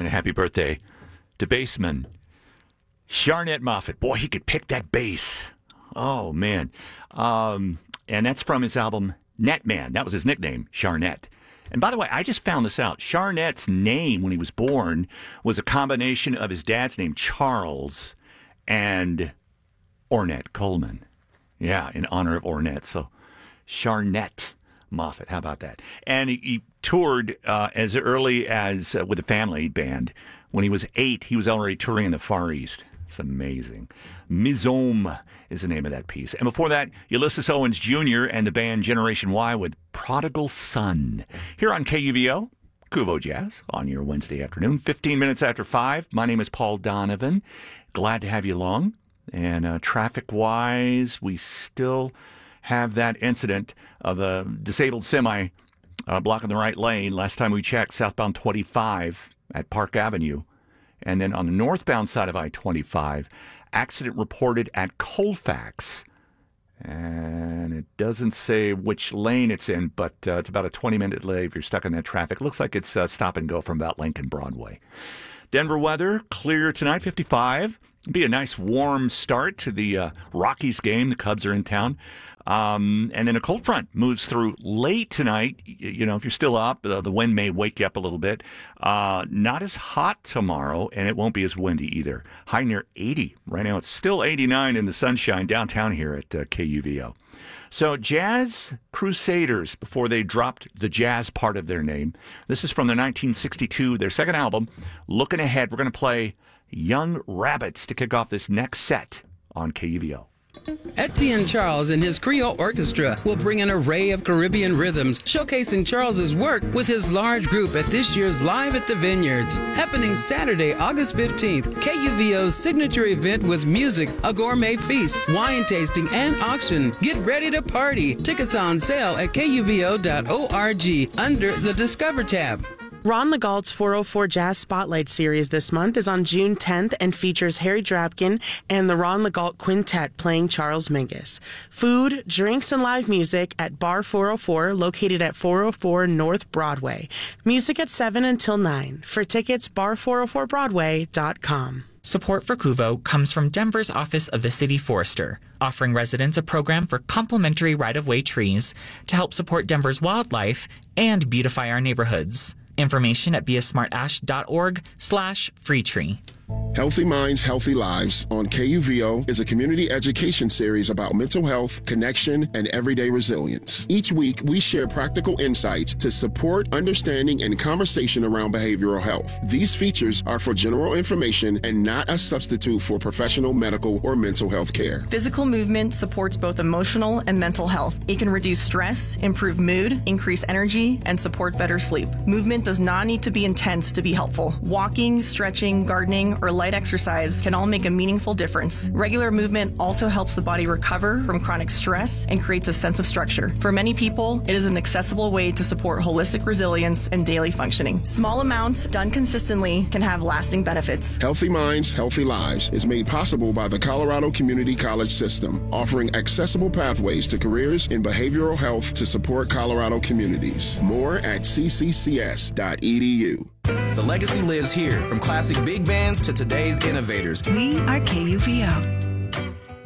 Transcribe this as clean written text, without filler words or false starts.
And a happy birthday to bassman Sharnette Moffett. Boy, he could pick that bass. Oh, man. And that's from his album Netman. That was his nickname, Sharnette. And by the way, I just found this out. Sharnette's name when he was born was a combination of his dad's name, Charles, and Ornette Coleman. Yeah, in honor of Ornette. So Sharnette Moffett. How about that? And he toured as early as with a family band. When he was 8, he was already touring in the Far East. It's amazing. Mizome is the name of that piece. And before that, Ulysses Owens Jr. and the band Generation Y with Prodigal Son. Here on KUVO, Kuvo Jazz, on your Wednesday afternoon, 15 minutes after 5. My name is Paul Donovan. Glad to have you along. And traffic-wise, we still have that incident of a disabled semi blocking the right lane. Last time we checked, southbound 25 at Park Avenue. And then on the northbound side of I-25, accident reported at Colfax. And it doesn't say which lane it's in, but it's about a 20-minute delay if you're stuck in that traffic. Looks like it's stop and go from about Lincoln Broadway. Denver weather, clear tonight, 55. Be a nice warm start to the Rockies game. The Cubs are in town. And then a cold front moves through late tonight. You know, if you're still up, the wind may wake you up a little bit. Not as hot tomorrow, and it won't be as windy either. High near 80. Right now it's still 89 in the sunshine downtown here at KUVO. So Jazz Crusaders, before they dropped the jazz part of their name. This is from their 1962, their second album. Looking ahead, we're going to play Young Rabbits to kick off this next set on KUVO. Etienne Charles and his Creole Orchestra will bring an array of Caribbean rhythms, showcasing Charles's work with his large group at this year's Live at the Vineyards, happening Saturday, August 15th. KUVO's signature event with music, a gourmet feast, wine tasting, and auction. Get ready to party. Tickets on sale at kuvo.org under the Discover tab. Ron LeGault's 404 Jazz Spotlight Series this month is on June 10th and features Harry Drapkin and the Ron LeGault Quintet playing Charles Mingus. Food, drinks, and live music at Bar 404, located at 404 North Broadway. Music at 7 until 9. For tickets, bar404broadway.com. Support for Kuvo comes from Denver's Office of the City Forester, offering residents a program for complimentary right-of-way trees to help support Denver's wildlife and beautify our neighborhoods. Information at beasmartash.org/freetree. Healthy Minds, Healthy Lives on KUVO is a community education series about mental health, connection, and everyday resilience. Each week, we share practical insights to support understanding and conversation around behavioral health. These features are for general information and not a substitute for professional medical or mental health care. Physical movement supports both emotional and mental health. It can reduce stress, improve mood, increase energy, and support better sleep. Movement does not need to be intense to be helpful. Walking, stretching, gardening, or light exercise can all make a meaningful difference. Regular movement also helps the body recover from chronic stress and creates a sense of structure. For many people, it is an accessible way to support holistic resilience and daily functioning. Small amounts done consistently can have lasting benefits. Healthy Minds, Healthy Lives is made possible by the Colorado Community College System, offering accessible pathways to careers in behavioral health to support Colorado communities. More at cccs.edu. The legacy lives here, from classic big bands to today's innovators. We are KUVO.